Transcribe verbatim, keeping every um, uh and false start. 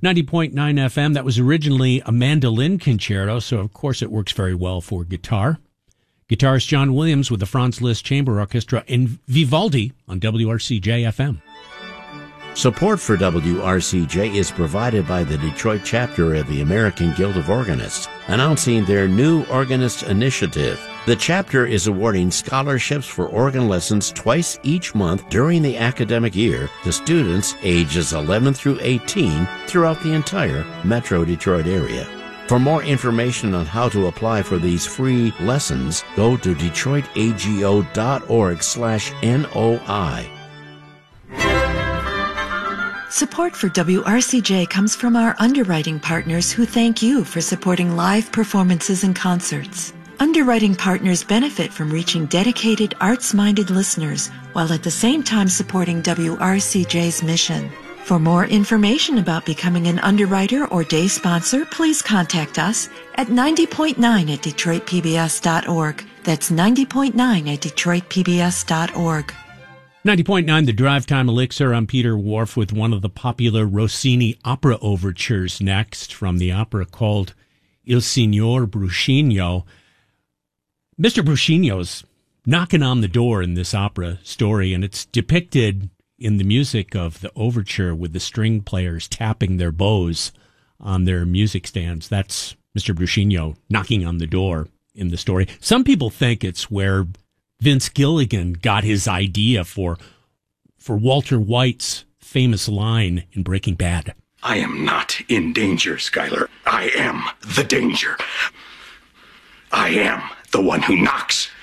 ninety point nine F M. That was originally a mandolin concerto, so of course it works very well for guitar. Guitarist John Williams with the Franz Liszt Chamber Orchestra in Vivaldi on W R C J F M. Support for W R C J is provided by the Detroit chapter of the American Guild of Organists, announcing their new Organist Initiative. The chapter is awarding scholarships for organ lessons twice each month during the academic year to students ages eleven through eighteen throughout the entire Metro Detroit area. For more information on how to apply for these free lessons, go to detroitago.org slash NOI. Support for W R C J comes from our underwriting partners who thank you for supporting live performances and concerts. Underwriting partners benefit from reaching dedicated, arts-minded listeners while at the same time supporting W R C J's mission. For more information about becoming an underwriter or day sponsor, please contact us at ninety point nine at detroit p b s dot org. That's ninety point nine at detroit p b s dot org. ninety point nine, the Drive Time Elixir. I'm Peter Wharf with one of the popular Rossini opera overtures next from the opera called Il Signor Bruscino. Mister Bruscino's knocking on the door in this opera story, and it's depicted in the music of the overture with the string players tapping their bows on their music stands. That's Mister Bruscino knocking on the door in the story. Some people think it's where Vince Gilligan got his idea for for Walter White's famous line in Breaking Bad. I am not in danger, Skyler. I am the danger. I am the one who knocks.